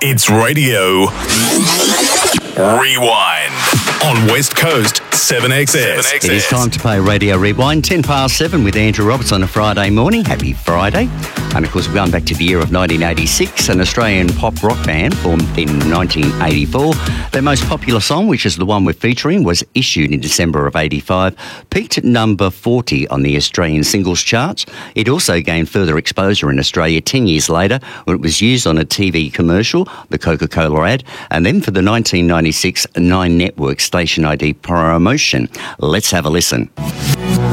It's Radio Rewind on West Coast 7XS. It is time to play Radio Rewind, 7:10 with Andrew Roberts on a Friday morning. Happy Friday. And of course, we're going back to the year of 1986, an Australian pop rock band formed in 1984. Their most popular song, which is the one we're featuring, was issued in December of 85, peaked at number 40 on the Australian singles charts. It also gained further exposure in Australia 10 years later when it was used on a TV commercial, the Coca-Cola ad, and then for the 1996 Nine Network station ID promotion. Let's have a listen.